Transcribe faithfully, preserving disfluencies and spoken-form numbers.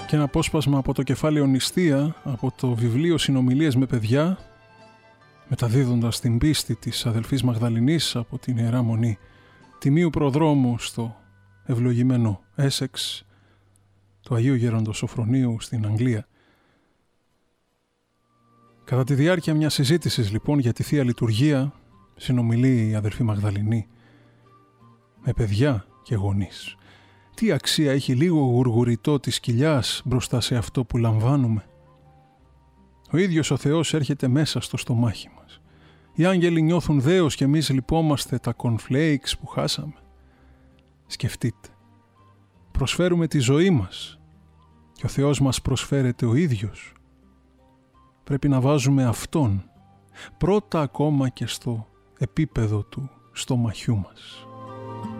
Και ένα απόσπασμα από το κεφάλαιο Νηστεία, από το βιβλίο «Συνομιλίες με παιδιά», μεταδίδοντας την πίστη της αδελφής Μαγδαληνής από την Ιερά Μονή Τιμίου Προδρόμου στο ευλογημένο Έσεξ του Αγίου Γέροντος Σοφρονίου στην Αγγλία. Κατά τη διάρκεια μιας συζήτησης λοιπόν για τη Θεία Λειτουργία, συνομιλεί η αδελφή Μαγδαληνή με παιδιά και γονείς. Τι αξία έχει λίγο γουργουριτό της κοιλιάς μπροστά σε αυτό που λαμβάνουμε? Ο ίδιος ο Θεός έρχεται μέσα στο στομάχι μας. Οι άγγελοι νιώθουν δέος και εμείς λυπόμαστε τα cornflakes που χάσαμε. Σκεφτείτε, προσφέρουμε τη ζωή μας και ο Θεός μας προσφέρεται ο ίδιος. Πρέπει να βάζουμε Αυτόν πρώτα ακόμα και στο επίπεδο του στομαχιού μας.